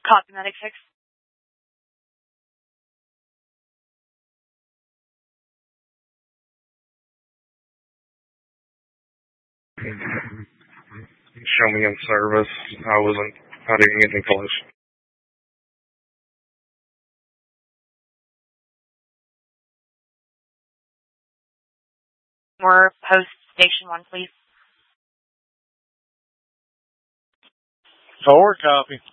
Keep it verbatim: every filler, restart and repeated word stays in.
Copy, Medic six. Show me in service. I wasn't, I didn't get any close. We're post station one, please. Forward copy.